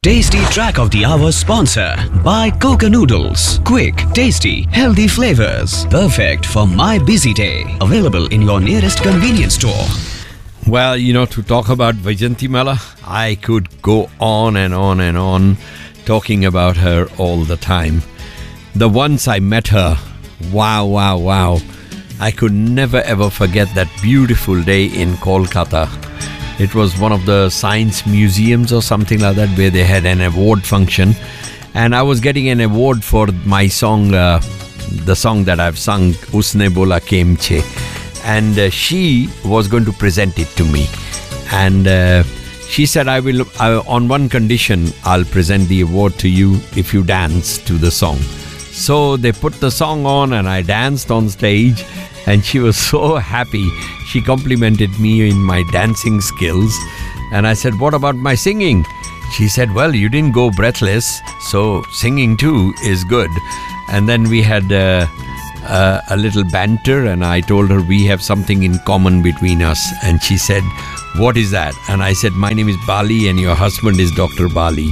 Tasty Track of the Hour sponsor by Coca Noodles. Quick, tasty, healthy flavors. Perfect for my busy day. Available in your nearest convenience store. Well, to talk about Vaijayanthimala, I could go on and on and on talking about her all the time. The once I met her, wow. I could never ever forget that beautiful day in Kolkata. It was one of the science museums or something like that where they had an award function. And I was getting an award for my song, the song that I've sung, Usne Bola Kem Che. And she was going to present it to me. And she said, I will, on one condition, I'll present the award to you if you dance to the song. So they put the song on and I danced on stage. And she was so happy. She complimented me in my dancing skills. And I said, what about my singing? She said, well, you didn't go breathless, so singing too is good. And then we had a little banter, and I told her we have something in common between us. And she said, what is that? And I said, my name is Bali and your husband is Dr. Bali.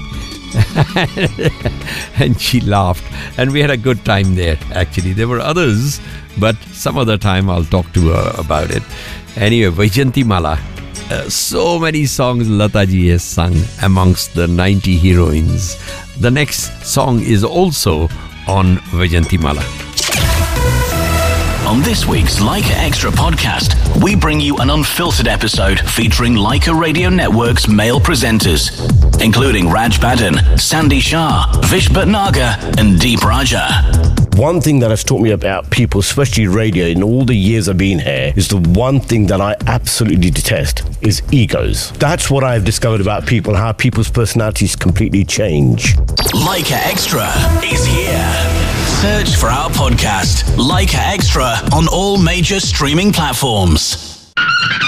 And she laughed. And we had a good time there, actually. There were others, but some other time I'll talk to her about it. Anyway, Vaijayanthimala. So many songs Lata ji has sung amongst the 90 heroines. The next song is also on Vaijayanthimala. On this week's Leica Extra podcast, we bring you an unfiltered episode featuring Leica Radio Network's male presenters, including Raj Badan, Sandy Shah, Vish Bhatnagar, and Deep Raja. One thing that has taught me about people, especially radio, in all the years I've been here, is the one thing that I absolutely detest is egos. That's what I've discovered about people, how people's personalities completely change. Leica Extra is here. Search for our podcast, Leica Extra, on all major streaming platforms.